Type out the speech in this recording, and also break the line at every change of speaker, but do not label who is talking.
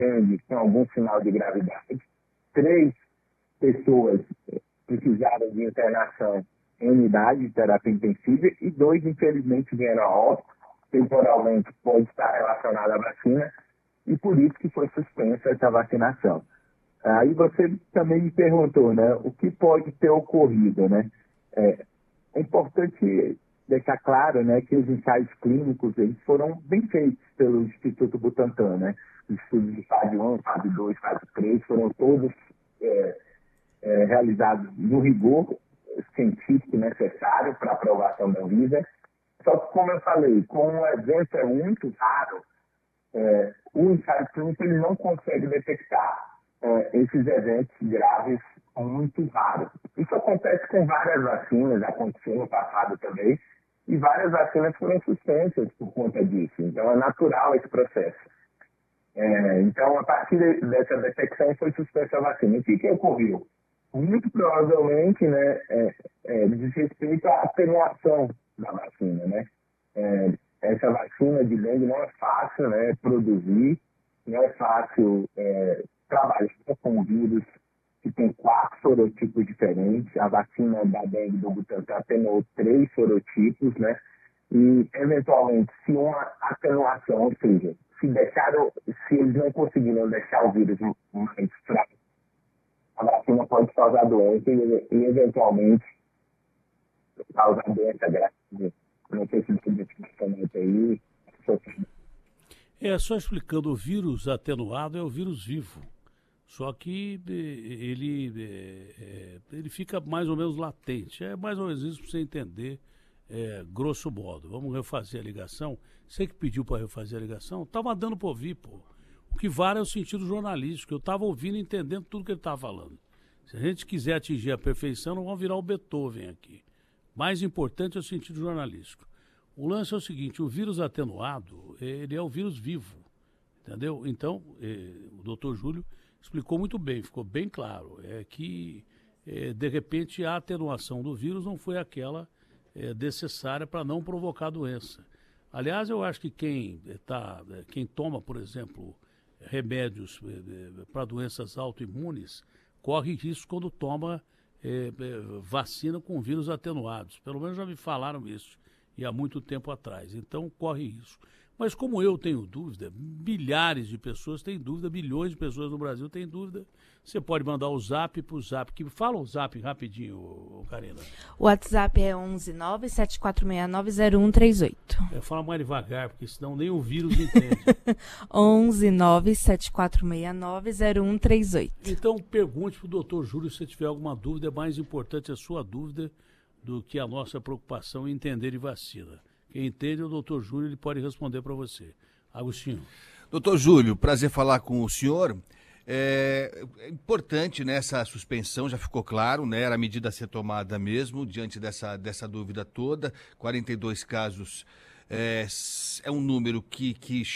dengue com algum sinal de gravidade. 3 pessoas precisaram de internação em unidade de terapia intensiva e 2, infelizmente, vieram a óbito. Temporalmente pode estar relacionado à vacina e por isso que foi suspensa essa vacinação. Aí você também me perguntou, né, o que pode ter ocorrido, né? É importante deixar claro, né, que os ensaios clínicos eles foram bem feitos pelo Instituto Butantan, né? Os estudos de fase 1, fase 2, fase 3 foram todos realizados no rigor científico necessário para a aprovação da Anvisa. Só que, como eu falei, como o evento é muito raro, o ensaio clínico ele não consegue detectar esses eventos graves muito raros. Isso acontece com várias vacinas, aconteceu no passado também, e várias vacinas foram suspensas por conta disso. Então, é natural esse processo. Então, a partir dessa detecção, foi suspensa a vacina. O que ocorreu? Muito provavelmente, né, diz respeito à atenuação da vacina, né? Essa vacina de dengue não é fácil, né, produzir, não é fácil trabalhar com vírus que tem 4 sorotipos diferentes. A vacina da dengue do Butantan atenuou 3 sorotipos, né? E, eventualmente, se uma atenuação, ou seja, se eles não conseguiram deixar o vírus mais fraco, a vacina pode causar doença e eventualmente, causar doença grave. Não sei se você identifica aí.
Só explicando, o vírus atenuado é o vírus vivo. Só que ele fica mais ou menos latente. É mais ou menos isso para você entender, grosso modo. Vamos refazer a ligação. Você que pediu para refazer a ligação, estava dando para ouvir, pô. O que vale é o sentido jornalístico. Eu estava ouvindo e entendendo tudo que ele estava falando. Se a gente quiser atingir a perfeição, não vamos virar o Beethoven aqui. Mais importante é o sentido jornalístico. O lance é o seguinte, o vírus atenuado, ele é o vírus vivo, entendeu? Então, o doutor Júlio explicou muito bem, ficou bem claro, que, de repente, a atenuação do vírus não foi aquela necessária para não provocar doença. Aliás, eu acho que quem toma, por exemplo, remédios para doenças autoimunes, corre risco quando toma vacina com vírus atenuados. Pelo menos já me falaram isso, e há muito tempo atrás. Então, corre risco. Mas como eu tenho dúvida, milhares de pessoas têm dúvida, milhões de pessoas no Brasil têm dúvida, você pode mandar o zap para o zap. Fala o zap rapidinho, Karina.
O WhatsApp é 11974690138.
Fala mais devagar, porque senão nem o vírus entende.
11974690138.
Então, pergunte para o doutor Júlio se tiver alguma dúvida. É mais importante a sua dúvida do que a nossa preocupação em entender de vacina. Quem entende, o doutor Júlio, ele pode responder para você. Agostinho.
Doutor Júlio, prazer falar com o senhor. É importante, né, essa suspensão, já ficou claro, né, era a medida a ser tomada mesmo, diante dessa dúvida toda. 42 casos é um número que